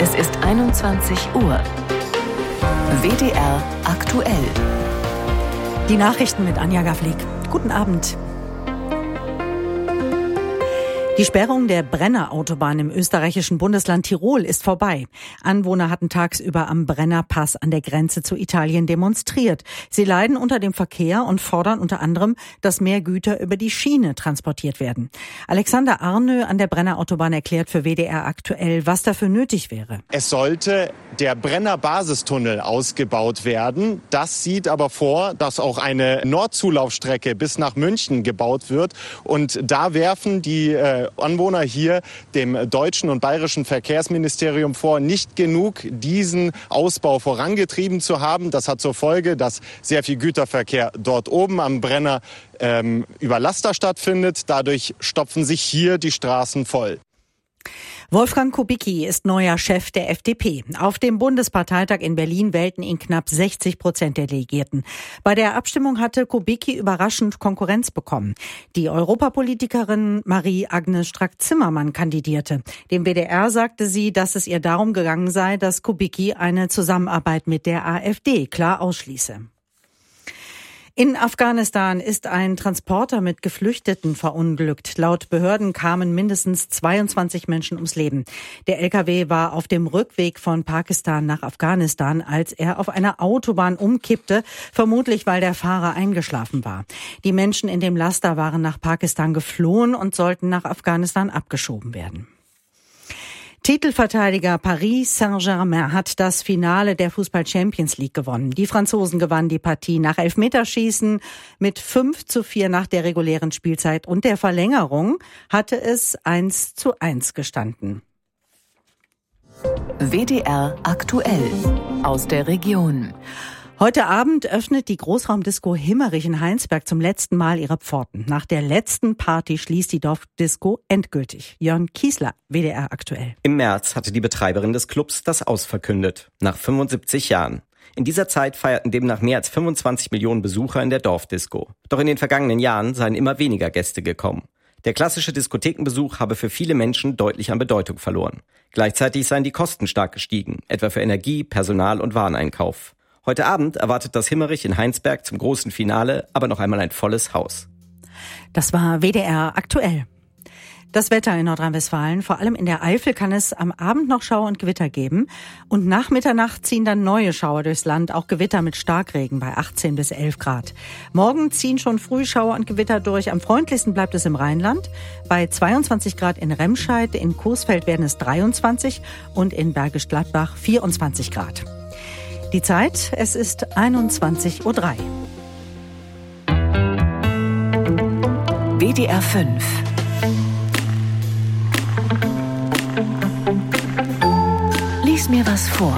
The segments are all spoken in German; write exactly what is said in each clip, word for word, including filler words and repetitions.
Es ist einundzwanzig Uhr. W D R aktuell. Die Nachrichten mit Anja Gavlik. Guten Abend. Die Sperrung der Brenner-Autobahn im österreichischen Bundesland Tirol ist vorbei. Anwohner hatten tagsüber am Brennerpass an der Grenze zu Italien demonstriert. Sie leiden unter dem Verkehr und fordern unter anderem, dass mehr Güter über die Schiene transportiert werden. Alexander Arnö an der Brenner-Autobahn erklärt für W D R aktuell, was dafür nötig wäre. Es sollte der Brenner-Basistunnel ausgebaut werden. Das sieht aber vor, dass auch eine Nordzulaufstrecke bis nach München gebaut wird. Und da werfen die äh, Anwohner hier dem deutschen und bayerischen Verkehrsministerium vor, nicht genug diesen Ausbau vorangetrieben zu haben. Das hat zur Folge, dass sehr viel Güterverkehr dort oben am Brenner ähm, über Laster stattfindet. Dadurch stopfen sich hier die Straßen voll. Wolfgang Kubicki ist neuer Chef der F D P. Auf dem Bundesparteitag in Berlin wählten ihn knapp sechzig Prozent der Delegierten. Bei der Abstimmung hatte Kubicki überraschend Konkurrenz bekommen. Die Europapolitikerin Marie-Agnes Strack-Zimmermann kandidierte. Dem W D R sagte sie, dass es ihr darum gegangen sei, dass Kubicki eine Zusammenarbeit mit der AfD klar ausschließe. In Afghanistan ist ein Transporter mit Geflüchteten verunglückt. Laut Behörden kamen mindestens zweiundzwanzig Menschen ums Leben. Der L K W war auf dem Rückweg von Pakistan nach Afghanistan, als er auf einer Autobahn umkippte, vermutlich weil der Fahrer eingeschlafen war. Die Menschen in dem Laster waren nach Pakistan geflohen und sollten nach Afghanistan abgeschoben werden. Titelverteidiger Paris Saint-Germain hat das Finale der Fußball-Champions League gewonnen. Die Franzosen gewannen die Partie nach Elfmeterschießen mit fünf zu vier nach der regulären Spielzeit und der Verlängerung hatte es eins zu eins gestanden. W D R aktuell aus der Region. Heute Abend öffnet die Großraumdisco Himmerich in Heinsberg zum letzten Mal ihre Pforten. Nach der letzten Party schließt die Dorfdisco endgültig. Jörn Kiesler, W D R aktuell. Im März hatte die Betreiberin des Clubs das Aus verkündet. Nach fünfundsiebzig Jahren. In dieser Zeit feierten demnach mehr als fünfundzwanzig Millionen Besucher in der Dorfdisco. Doch in den vergangenen Jahren seien immer weniger Gäste gekommen. Der klassische Diskothekenbesuch habe für viele Menschen deutlich an Bedeutung verloren. Gleichzeitig seien die Kosten stark gestiegen, etwa für Energie, Personal und Wareneinkauf. Heute Abend erwartet das Himmerich in Heinsberg zum großen Finale aber noch einmal ein volles Haus. Das war W D R aktuell. Das Wetter in Nordrhein-Westfalen, vor allem in der Eifel, kann es am Abend noch Schauer und Gewitter geben. Und nach Mitternacht ziehen dann neue Schauer durchs Land, auch Gewitter mit Starkregen bei achtzehn bis elf Grad. Morgen ziehen schon früh Schauer und Gewitter durch. Am freundlichsten bleibt es im Rheinland. Bei zweiundzwanzig Grad in Remscheid, in Coesfeld werden es dreiundzwanzig und in Bergisch Gladbach vierundzwanzig Grad. Die Zeit, es ist einundzwanzig Uhr drei. W D R fünf. Lies mir was vor.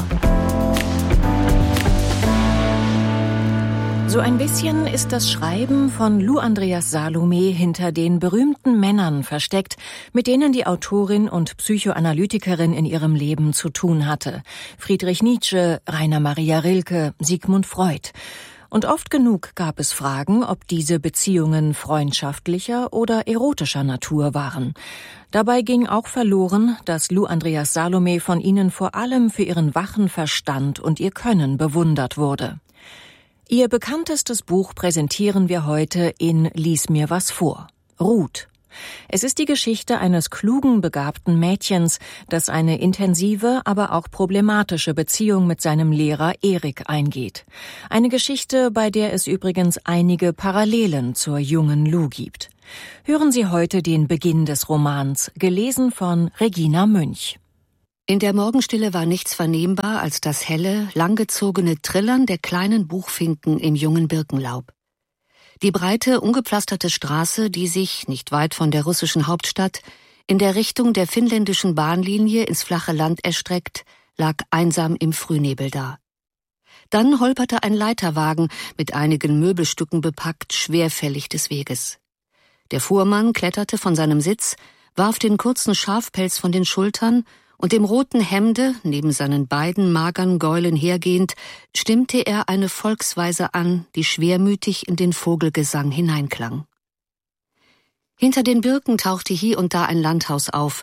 So ein bisschen ist das Schreiben von Lou Andreas Salome hinter den berühmten Männern versteckt, mit denen die Autorin und Psychoanalytikerin in ihrem Leben zu tun hatte. Friedrich Nietzsche, Rainer Maria Rilke, Sigmund Freud. Und oft genug gab es Fragen, ob diese Beziehungen freundschaftlicher oder erotischer Natur waren. Dabei ging auch verloren, dass Lou Andreas Salome von ihnen vor allem für ihren wachen Verstand und ihr Können bewundert wurde. Ihr bekanntestes Buch präsentieren wir heute in Lies mir was vor. Ruth. Es ist die Geschichte eines klugen, begabten Mädchens, das eine intensive, aber auch problematische Beziehung mit seinem Lehrer Erik eingeht. Eine Geschichte, bei der es übrigens einige Parallelen zur jungen Lou gibt. Hören Sie heute den Beginn des Romans, gelesen von Regina Münch. In der Morgenstille war nichts vernehmbar als das helle, langgezogene Trillern der kleinen Buchfinken im jungen Birkenlaub. Die breite, ungepflasterte Straße, die sich, nicht weit von der russischen Hauptstadt, in der Richtung der finnländischen Bahnlinie ins flache Land erstreckt, lag einsam im Frühnebel da. Dann holperte ein Leiterwagen, mit einigen Möbelstücken bepackt, schwerfällig des Weges. Der Fuhrmann kletterte von seinem Sitz, warf den kurzen Schafpelz von den Schultern und dem roten Hemde, neben seinen beiden magern Gäulen hergehend, stimmte er eine Volksweise an, die schwermütig in den Vogelgesang hineinklang. Hinter den Birken tauchte hier und da ein Landhaus auf,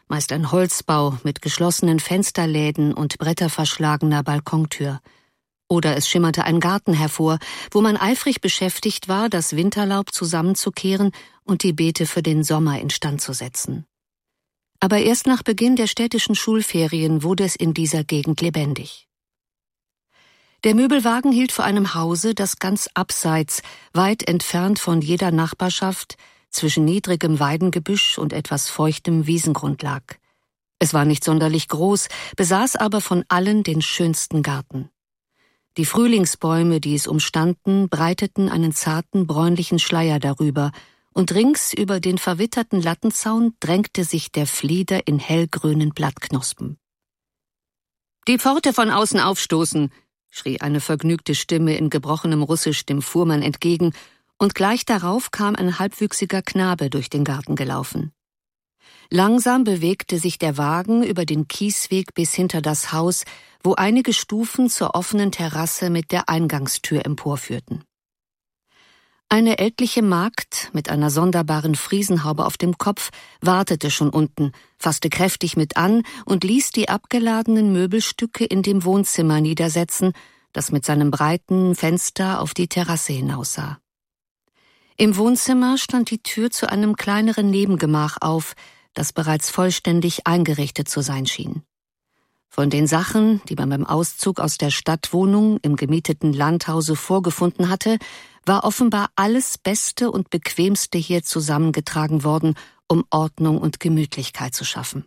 meist ein Holzbau mit geschlossenen Fensterläden und bretterverschlagener Balkontür. Oder es schimmerte ein Garten hervor, wo man eifrig beschäftigt war, das Winterlaub zusammenzukehren und die Beete für den Sommer instand zu setzen. Aber erst nach Beginn der städtischen Schulferien wurde es in dieser Gegend lebendig. Der Möbelwagen hielt vor einem Hause, das ganz abseits, weit entfernt von jeder Nachbarschaft, zwischen niedrigem Weidengebüsch und etwas feuchtem Wiesengrund lag. Es war nicht sonderlich groß, besaß aber von allen den schönsten Garten. Die Frühlingsbäume, die es umstanden, breiteten einen zarten, bräunlichen Schleier darüber, und rings über den verwitterten Lattenzaun drängte sich der Flieder in hellgrünen Blattknospen. »Die Pforte von außen aufstoßen«, schrie eine vergnügte Stimme in gebrochenem Russisch dem Fuhrmann entgegen, und gleich darauf kam ein halbwüchsiger Knabe durch den Garten gelaufen. Langsam bewegte sich der Wagen über den Kiesweg bis hinter das Haus, wo einige Stufen zur offenen Terrasse mit der Eingangstür emporführten. Eine ältliche Magd mit einer sonderbaren Friesenhaube auf dem Kopf wartete schon unten, fasste kräftig mit an und ließ die abgeladenen Möbelstücke in dem Wohnzimmer niedersetzen, das mit seinem breiten Fenster auf die Terrasse hinaussah. Im Wohnzimmer stand die Tür zu einem kleineren Nebengemach auf, das bereits vollständig eingerichtet zu sein schien. Von den Sachen, die man beim Auszug aus der Stadtwohnung im gemieteten Landhause vorgefunden hatte, war offenbar alles Beste und Bequemste hier zusammengetragen worden, um Ordnung und Gemütlichkeit zu schaffen.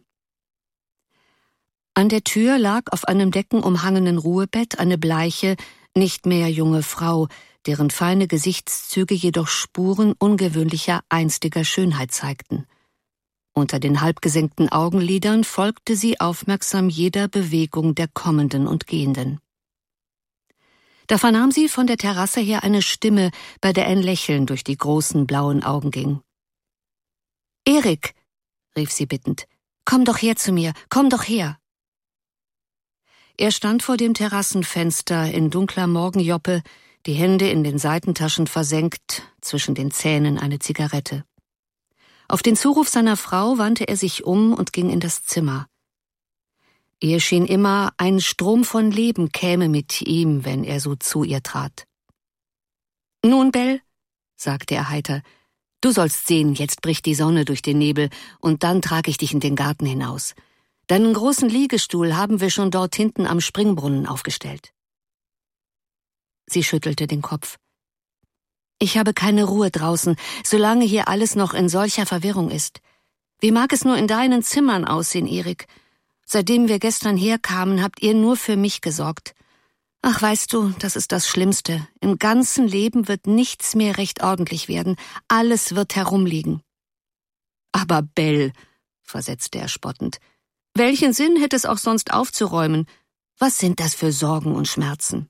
An der Tür lag auf einem deckenumhangenen Ruhebett eine bleiche, nicht mehr junge Frau, deren feine Gesichtszüge jedoch Spuren ungewöhnlicher einstiger Schönheit zeigten. Unter den halbgesenkten Augenlidern folgte sie aufmerksam jeder Bewegung der Kommenden und Gehenden. Da vernahm sie von der Terrasse her eine Stimme, bei der ein Lächeln durch die großen blauen Augen ging. »Erik«, rief sie bittend, »komm doch her zu mir, komm doch her!« Er stand vor dem Terrassenfenster in dunkler Morgenjoppe, die Hände in den Seitentaschen versenkt, zwischen den Zähnen eine Zigarette. Auf den Zuruf seiner Frau wandte er sich um und ging in das Zimmer. Ihr schien immer, ein Strom von Leben käme mit ihm, wenn er so zu ihr trat. »Nun, Bell«, sagte er heiter, »du sollst sehen, jetzt bricht die Sonne durch den Nebel, und dann trage ich dich in den Garten hinaus. Deinen großen Liegestuhl haben wir schon dort hinten am Springbrunnen aufgestellt.« Sie schüttelte den Kopf. »Ich habe keine Ruhe draußen, solange hier alles noch in solcher Verwirrung ist. Wie mag es nur in deinen Zimmern aussehen, Erik? Seitdem wir gestern herkamen, habt ihr nur für mich gesorgt. Ach, weißt du, das ist das Schlimmste. Im ganzen Leben wird nichts mehr recht ordentlich werden. Alles wird herumliegen.« »Aber Bell«, versetzte er spottend, »welchen Sinn hätte es auch sonst aufzuräumen? Was sind das für Sorgen und Schmerzen?«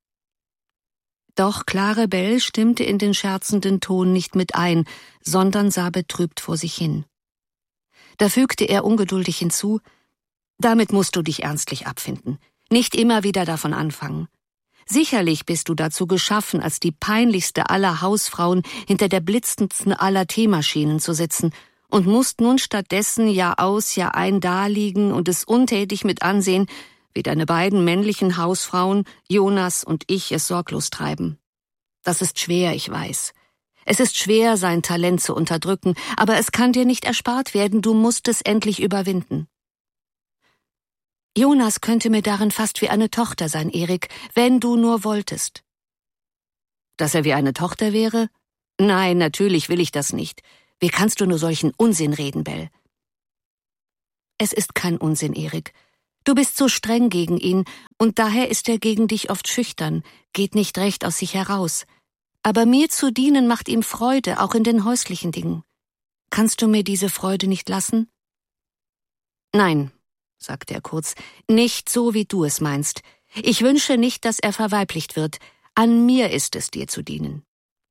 Doch Klare Bell stimmte in den scherzenden Ton nicht mit ein, sondern sah betrübt vor sich hin. Da fügte er ungeduldig hinzu, »Damit musst du dich ernstlich abfinden, nicht immer wieder davon anfangen. Sicherlich bist du dazu geschaffen, als die peinlichste aller Hausfrauen hinter der blitzendsten aller Teemaschinen zu sitzen und musst nun stattdessen Jahr aus, Jahr ein daliegen und es untätig mit ansehen, wie deine beiden männlichen Hausfrauen, Jonas und ich, es sorglos treiben. Das ist schwer, ich weiß. Es ist schwer, sein Talent zu unterdrücken, aber es kann dir nicht erspart werden, du musst es endlich überwinden. Jonas könnte mir darin fast wie eine Tochter sein, Erik, wenn du nur wolltest.« »Dass er wie eine Tochter wäre? Nein, natürlich will ich das nicht. Wie kannst du nur solchen Unsinn reden, Bell?« »Es ist kein Unsinn, Erik. Du bist so streng gegen ihn, und daher ist er gegen dich oft schüchtern, geht nicht recht aus sich heraus. Aber mir zu dienen macht ihm Freude, auch in den häuslichen Dingen. Kannst du mir diese Freude nicht lassen?« »Nein«, sagte er kurz, »nicht so, wie du es meinst. Ich wünsche nicht, dass er verweiblicht wird. An mir ist es, dir zu dienen.«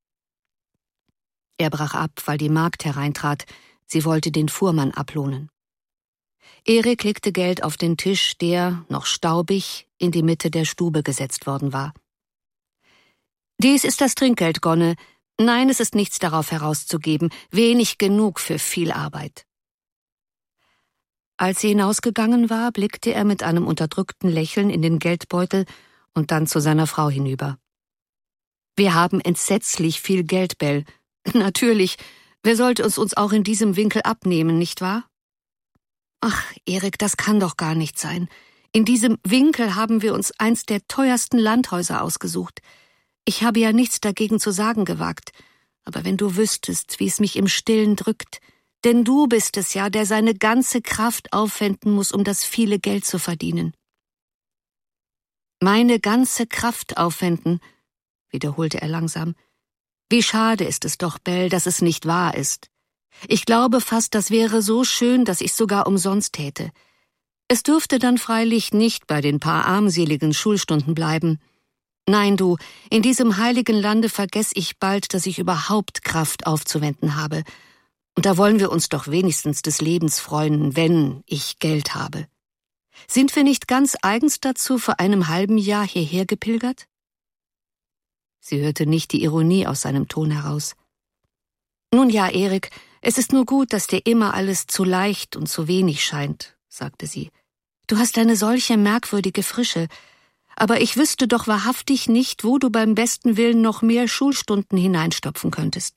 Er brach ab, weil die Magd hereintrat. Sie wollte den Fuhrmann ablohnen. Erik legte Geld auf den Tisch, der, noch staubig, in die Mitte der Stube gesetzt worden war. »Dies ist das Trinkgeld, Gonne. Nein, es ist nichts darauf herauszugeben. Wenig genug für viel Arbeit.« Als sie hinausgegangen war, blickte er mit einem unterdrückten Lächeln in den Geldbeutel und dann zu seiner Frau hinüber. »Wir haben entsetzlich viel Geld, Belle. Natürlich, wer sollte es uns auch in diesem Winkel abnehmen, nicht wahr?« »Ach, Erik, das kann doch gar nicht sein. In diesem Winkel haben wir uns eins der teuersten Landhäuser ausgesucht. Ich habe ja nichts dagegen zu sagen gewagt. Aber wenn du wüsstest, wie es mich im Stillen drückt, denn du bist es ja, der seine ganze Kraft aufwenden muss, um das viele Geld zu verdienen.« »Meine ganze Kraft aufwenden«, wiederholte er langsam. »Wie schade ist es doch, Belle, dass es nicht wahr ist. Ich glaube fast, das wäre so schön, dass ich sogar umsonst täte. Es dürfte dann freilich nicht bei den paar armseligen Schulstunden bleiben. Nein, du, in diesem heiligen Lande vergesse ich bald, dass ich überhaupt Kraft aufzuwenden habe. Und da wollen wir uns doch wenigstens des Lebens freuen, wenn ich Geld habe. Sind wir nicht ganz eigens dazu vor einem halben Jahr hierher gepilgert?« Sie hörte nicht die Ironie aus seinem Ton heraus. »Nun ja, Erik, es ist nur gut, dass dir immer alles zu leicht und zu wenig scheint«, sagte sie. »Du hast eine solche merkwürdige Frische, aber ich wüsste doch wahrhaftig nicht, wo du beim besten Willen noch mehr Schulstunden hineinstopfen könntest.«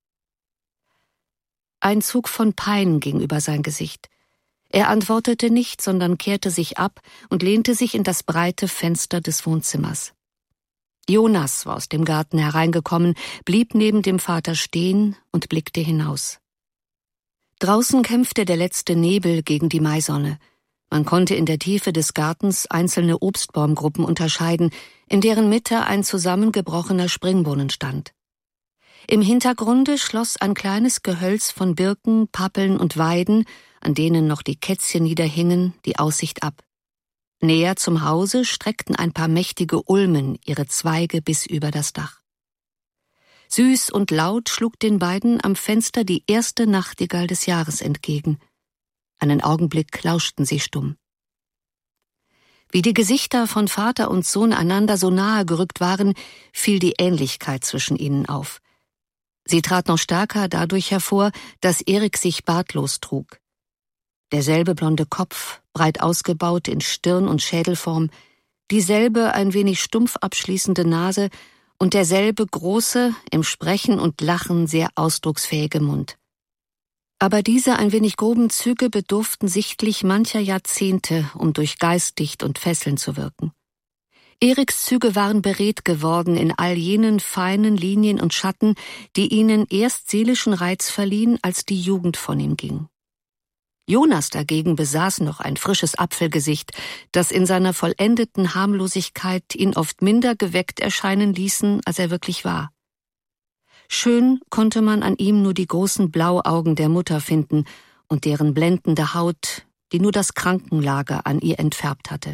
Ein Zug von Pein ging über sein Gesicht. Er antwortete nicht, sondern kehrte sich ab und lehnte sich in das breite Fenster des Wohnzimmers. Jonas war aus dem Garten hereingekommen, blieb neben dem Vater stehen und blickte hinaus. Draußen kämpfte der letzte Nebel gegen die Maisonne. Man konnte in der Tiefe des Gartens einzelne Obstbaumgruppen unterscheiden, in deren Mitte ein zusammengebrochener Springbrunnen stand. Im Hintergrunde schloss ein kleines Gehölz von Birken, Pappeln und Weiden, an denen noch die Kätzchen niederhingen, die Aussicht ab. Näher zum Hause streckten ein paar mächtige Ulmen ihre Zweige bis über das Dach. Süß und laut schlug den beiden am Fenster die erste Nachtigall des Jahres entgegen. Einen Augenblick lauschten sie stumm. Wie die Gesichter von Vater und Sohn einander so nahe gerückt waren, fiel die Ähnlichkeit zwischen ihnen auf. Sie trat noch stärker dadurch hervor, dass Erik sich bartlos trug. Derselbe blonde Kopf, breit ausgebaut in Stirn- und Schädelform, dieselbe ein wenig stumpf abschließende Nase und derselbe große, im Sprechen und Lachen sehr ausdrucksfähige Mund. Aber diese ein wenig groben Züge bedurften sichtlich mancher Jahrzehnte, um durchgeistigt und fesselnd zu wirken. Eriks Züge waren beredt geworden in all jenen feinen Linien und Schatten, die ihnen erst seelischen Reiz verliehen, als die Jugend von ihm ging. Jonas dagegen besaß noch ein frisches Apfelgesicht, das in seiner vollendeten Harmlosigkeit ihn oft minder geweckt erscheinen ließen, als er wirklich war. Schön konnte man an ihm nur die großen Blauaugen der Mutter finden und deren blendende Haut, die nur das Krankenlager an ihr entfärbt hatte.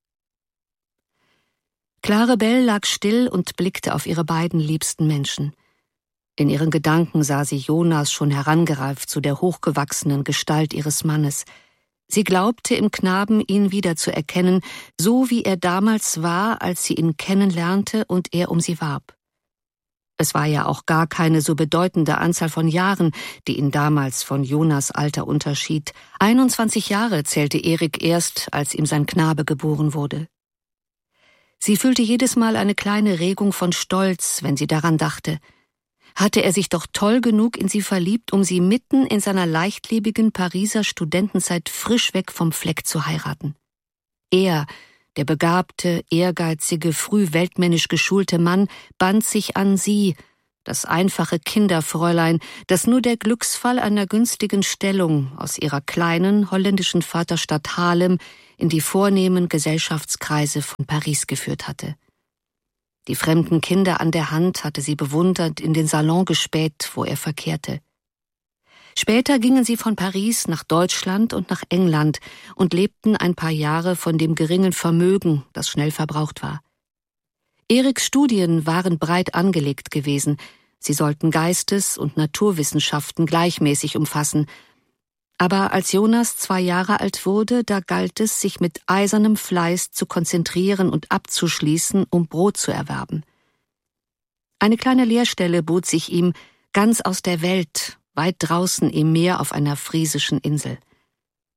Claribel lag still und blickte auf ihre beiden liebsten Menschen. In ihren Gedanken sah sie Jonas schon herangereift zu der hochgewachsenen Gestalt ihres Mannes. Sie glaubte im Knaben ihn wiederzuerkennen, so wie er damals war, als sie ihn kennenlernte und er um sie warb. Es war ja auch gar keine so bedeutende Anzahl von Jahren, die ihn damals von Jonas Alter unterschied. einundzwanzig Jahre zählte Erik erst, als ihm sein Knabe geboren wurde. Sie fühlte jedes Mal eine kleine Regung von Stolz, wenn sie daran dachte. Hatte er sich doch toll genug in sie verliebt, um sie mitten in seiner leichtlebigen Pariser Studentenzeit frisch weg vom Fleck zu heiraten. Er, der begabte, ehrgeizige, früh weltmännisch geschulte Mann, band sich an sie, das einfache Kinderfräulein, das nur der Glücksfall einer günstigen Stellung aus ihrer kleinen holländischen Vaterstadt Haarlem in die vornehmen Gesellschaftskreise von Paris geführt hatte. Die fremden Kinder an der Hand hatte sie bewundernd in den Salon gespäht, wo er verkehrte. Später gingen sie von Paris nach Deutschland und nach England und lebten ein paar Jahre von dem geringen Vermögen, das schnell verbraucht war. Eriks Studien waren breit angelegt gewesen, sie sollten Geistes- und Naturwissenschaften gleichmäßig umfassen, aber als Jonas zwei Jahre alt wurde, da galt es, sich mit eisernem Fleiß zu konzentrieren und abzuschließen, um Brot zu erwerben. Eine kleine Lehrstelle bot sich ihm ganz aus der Welt, weit draußen im Meer auf einer friesischen Insel.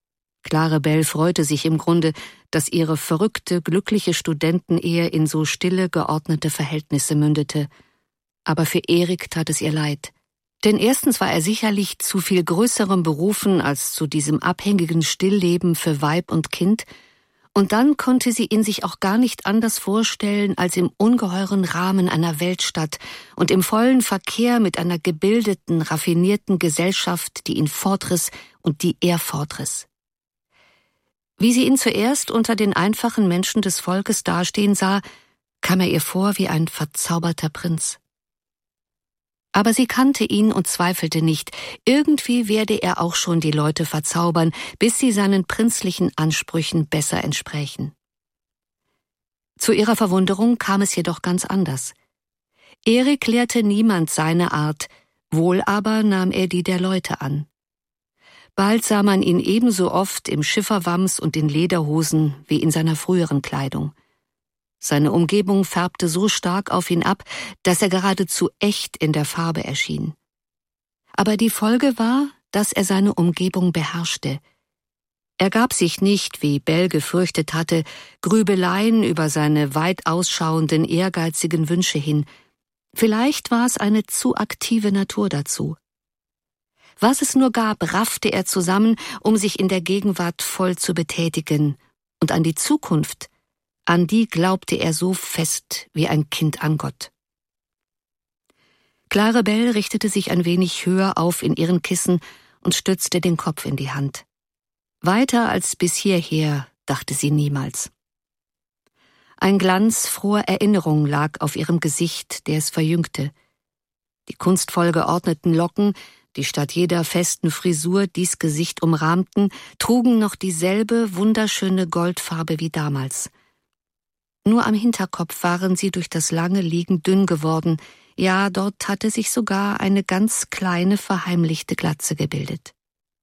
Claribel freute sich im Grunde, dass ihre verrückte, glückliche Studentenehe in so stille, geordnete Verhältnisse mündete. Aber für Erik tat es ihr leid. Denn erstens war er sicherlich zu viel größerem berufen als zu diesem abhängigen Stillleben für Weib und Kind, und dann konnte sie ihn sich auch gar nicht anders vorstellen als im ungeheuren Rahmen einer Weltstadt und im vollen Verkehr mit einer gebildeten, raffinierten Gesellschaft, die ihn fortriss und die er fortriss. Wie sie ihn zuerst unter den einfachen Menschen des Volkes dastehen sah, kam er ihr vor wie ein verzauberter Prinz. Aber sie kannte ihn und zweifelte nicht, irgendwie werde er auch schon die Leute verzaubern, bis sie seinen prinzlichen Ansprüchen besser entsprächen. Zu ihrer Verwunderung kam es jedoch ganz anders. Erik lehrte niemand seine Art, wohl aber nahm er die der Leute an. Bald sah man ihn ebenso oft im Schifferwams und in Lederhosen wie in seiner früheren Kleidung. Seine Umgebung färbte so stark auf ihn ab, dass er geradezu echt in der Farbe erschien. Aber die Folge war, dass er seine Umgebung beherrschte. Er gab sich nicht, wie Bell gefürchtet hatte, Grübeleien über seine weit ausschauenden, ehrgeizigen Wünsche hin. Vielleicht war es eine zu aktive Natur dazu. Was es nur gab, raffte er zusammen, um sich in der Gegenwart voll zu betätigen. Und an die Zukunft, an die glaubte er so fest wie ein Kind an Gott. Claribel richtete sich ein wenig höher auf in ihren Kissen und stützte den Kopf in die Hand. Weiter als bis hierher dachte sie niemals. Ein Glanz froher Erinnerung lag auf ihrem Gesicht, der es verjüngte. Die kunstvoll geordneten Locken, die statt jeder festen Frisur dies Gesicht umrahmten, trugen noch dieselbe wunderschöne Goldfarbe wie damals. Nur am Hinterkopf waren sie durch das lange Liegen dünn geworden, ja, dort hatte sich sogar eine ganz kleine, verheimlichte Glatze gebildet.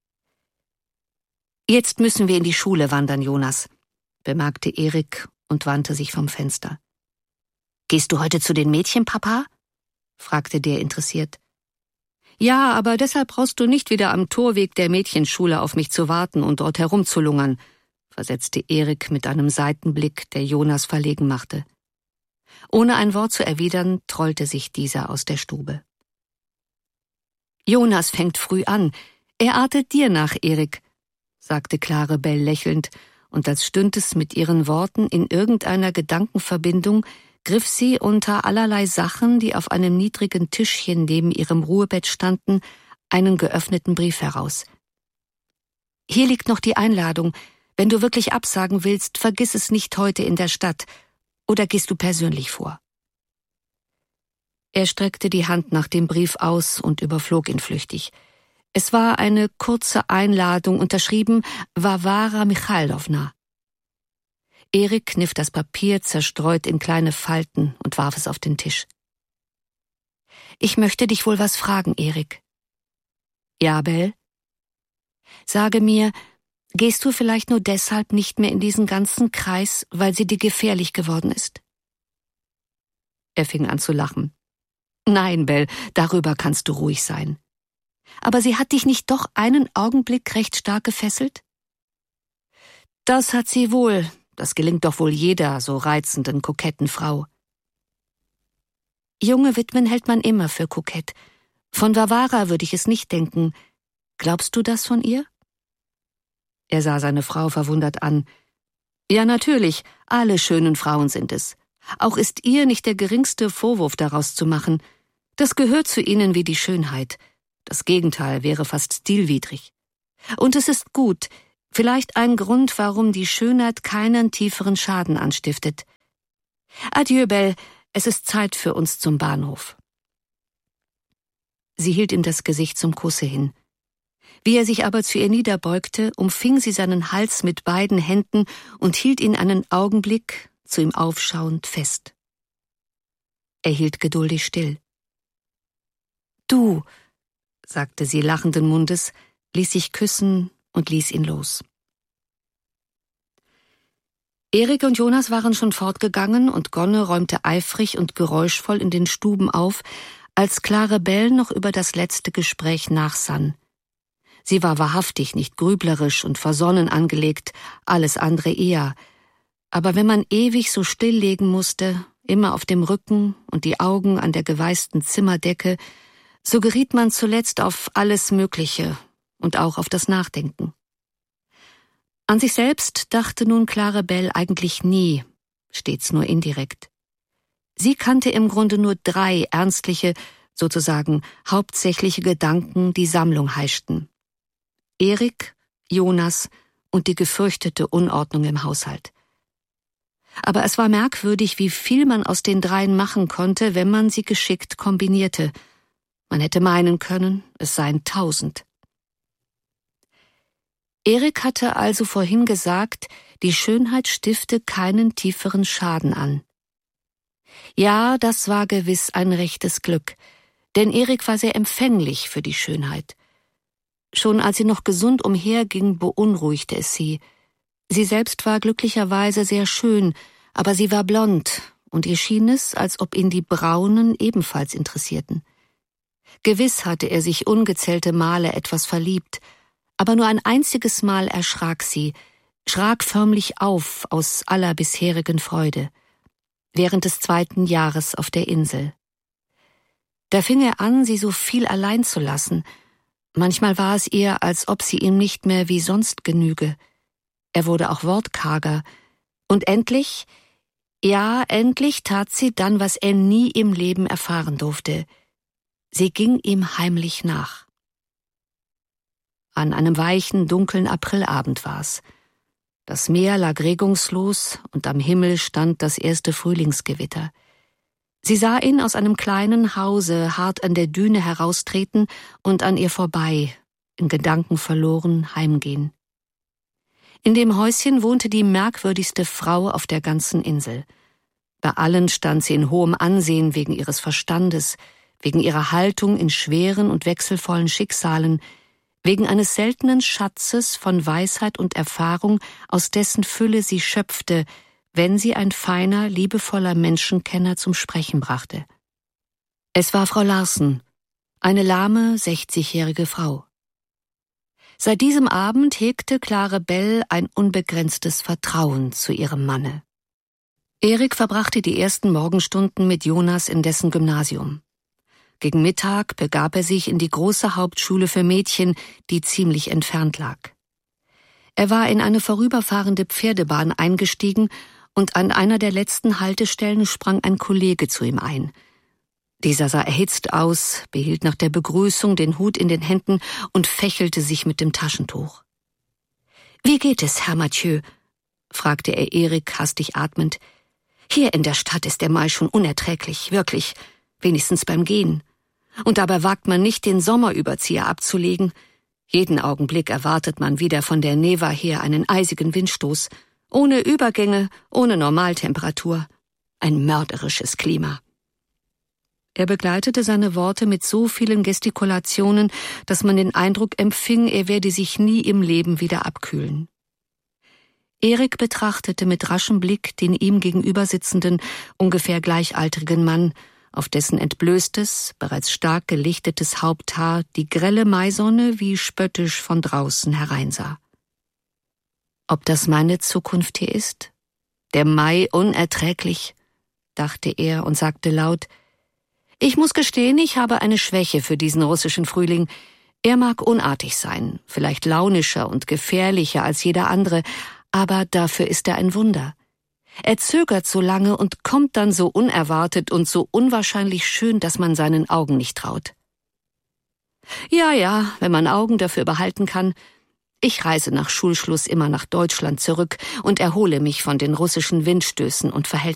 »Jetzt müssen wir in die Schule wandern, Jonas«, bemerkte Erik und wandte sich vom Fenster. »Gehst du heute zu den Mädchen, Papa?« fragte der interessiert. »Ja, aber deshalb brauchst du nicht wieder am Torweg der Mädchenschule auf mich zu warten und dort herumzulungern«, versetzte Erik mit einem Seitenblick, der Jonas verlegen machte. Ohne ein Wort zu erwidern, trollte sich dieser aus der Stube. »Jonas fängt früh an. Er artet dir nach, Erik«, sagte Claribel lächelnd, und als stünd es mit ihren Worten in irgendeiner Gedankenverbindung, griff sie unter allerlei Sachen, die auf einem niedrigen Tischchen neben ihrem Ruhebett standen, einen geöffneten Brief heraus. »Hier liegt noch die Einladung. Wenn du wirklich absagen willst, vergiss es nicht heute in der Stadt. Oder gehst du persönlich vor?« Er streckte die Hand nach dem Brief aus und überflog ihn flüchtig. Es war eine kurze Einladung, unterschrieben Varvara Michailowna. Erik kniff das Papier zerstreut in kleine Falten und warf es auf den Tisch. »Ich möchte dich wohl was fragen, Erik.« »Ja, Bell?« »Sage mir, gehst du vielleicht nur deshalb nicht mehr in diesen ganzen Kreis, weil sie dir gefährlich geworden ist?« Er fing an zu lachen. »Nein, Bell, darüber kannst du ruhig sein. Aber sie hat dich nicht doch einen Augenblick recht stark gefesselt?« »Das hat sie wohl. Das gelingt doch wohl jeder so reizenden, koketten Frau.« »Junge Witwen hält man immer für kokett. Von Varvara würde ich es nicht denken. Glaubst du das von ihr?« Er sah seine Frau verwundert an. »Ja, natürlich, alle schönen Frauen sind es. Auch ist ihr nicht der geringste Vorwurf daraus zu machen. Das gehört zu ihnen wie die Schönheit. Das Gegenteil wäre fast stilwidrig. Und es ist gut, vielleicht ein Grund, warum die Schönheit keinen tieferen Schaden anstiftet. Adieu, Bell, es ist Zeit für uns zum Bahnhof.« Sie hielt ihm das Gesicht zum Kusse hin. Wie er sich aber zu ihr niederbeugte, umfing sie seinen Hals mit beiden Händen und hielt ihn einen Augenblick, zu ihm aufschauend, fest. Er hielt geduldig still. »Du«, sagte sie lachenden Mundes, ließ sich küssen und ließ ihn los. Erik und Jonas waren schon fortgegangen und Gonne räumte eifrig und geräuschvoll in den Stuben auf, als Claribel noch über das letzte Gespräch nachsann. Sie war wahrhaftig nicht grüblerisch und versonnen angelegt, alles andere eher. Aber wenn man ewig so stilllegen musste, immer auf dem Rücken und die Augen an der geweißten Zimmerdecke, so geriet man zuletzt auf alles Mögliche und auch auf das Nachdenken. An sich selbst dachte nun Claribel eigentlich nie, stets nur indirekt. Sie kannte im Grunde nur drei ernstliche, sozusagen hauptsächliche Gedanken, die Sammlung heischten: Erik, Jonas und die gefürchtete Unordnung im Haushalt. Aber es war merkwürdig, wie viel man aus den dreien machen konnte, wenn man sie geschickt kombinierte. Man hätte meinen können, es seien tausend. Erik hatte also vorhin gesagt, die Schönheit stifte keinen tieferen Schaden an. Ja, das war gewiss ein rechtes Glück, denn Erik war sehr empfänglich für die Schönheit. Schon als sie noch gesund umherging, beunruhigte es sie. Sie selbst war glücklicherweise sehr schön, aber sie war blond, und ihr schien es, als ob ihn die Braunen ebenfalls interessierten. Gewiss hatte er sich ungezählte Male etwas verliebt, aber nur ein einziges Mal erschrak sie, schrak förmlich auf aus aller bisherigen Freude, während des zweiten Jahres auf der Insel. Da fing er an, sie so viel allein zu lassen. Manchmal war es ihr, als ob sie ihm nicht mehr wie sonst genüge. Er wurde auch wortkarger. Und endlich, ja, endlich tat sie dann, was er nie im Leben erfahren durfte. Sie ging ihm heimlich nach. An einem weichen, dunklen Aprilabend war's. Das Meer lag regungslos und am Himmel stand das erste Frühlingsgewitter. Sie sah ihn aus einem kleinen Hause hart an der Düne heraustreten und an ihr vorbei, in Gedanken verloren, heimgehen. In dem Häuschen wohnte die merkwürdigste Frau auf der ganzen Insel. Bei allen stand sie in hohem Ansehen wegen ihres Verstandes, wegen ihrer Haltung in schweren und wechselvollen Schicksalen, wegen eines seltenen Schatzes von Weisheit und Erfahrung, aus dessen Fülle sie schöpfte, wenn sie ein feiner, liebevoller Menschenkenner zum Sprechen brachte. Es war Frau Larsen, eine lahme, sechzigjährige Frau. Seit diesem Abend hegte Claribel ein unbegrenztes Vertrauen zu ihrem Manne. Erik verbrachte die ersten Morgenstunden mit Jonas in dessen Gymnasium. Gegen Mittag begab er sich in die große Hauptschule für Mädchen, die ziemlich entfernt lag. Er war in eine vorüberfahrende Pferdebahn eingestiegen und an einer der letzten Haltestellen sprang ein Kollege zu ihm ein. Dieser sah erhitzt aus, behielt nach der Begrüßung den Hut in den Händen und fächelte sich mit dem Taschentuch. »Wie geht es, Herr Mathieu?« fragte er Erik hastig atmend. »Hier in der Stadt ist der Mai schon unerträglich, wirklich, wenigstens beim Gehen. Und dabei wagt man nicht, den Sommerüberzieher abzulegen. Jeden Augenblick erwartet man wieder von der Neva her einen eisigen Windstoß, ohne Übergänge, ohne Normaltemperatur. Ein mörderisches Klima.« Er begleitete seine Worte mit so vielen Gestikulationen, dass man den Eindruck empfing, er werde sich nie im Leben wieder abkühlen. Erik betrachtete mit raschem Blick den ihm gegenüber sitzenden, ungefähr gleichaltrigen Mann, auf dessen entblößtes, bereits stark gelichtetes Haupthaar die grelle Maisonne wie spöttisch von draußen hereinsah. »Ob das meine Zukunft hier ist? Der Mai unerträglich«, dachte er und sagte laut, »Ich muss gestehen, ich habe eine Schwäche für diesen russischen Frühling. Er mag unartig sein, vielleicht launischer und gefährlicher als jeder andere, aber dafür ist er ein Wunder. Er zögert so lange und kommt dann so unerwartet und so unwahrscheinlich schön, dass man seinen Augen nicht traut. Ja, ja, wenn man Augen dafür behalten kann. Ich reise nach Schulschluss immer nach Deutschland zurück und erhole mich von den russischen Windstößen und Verhältnissen.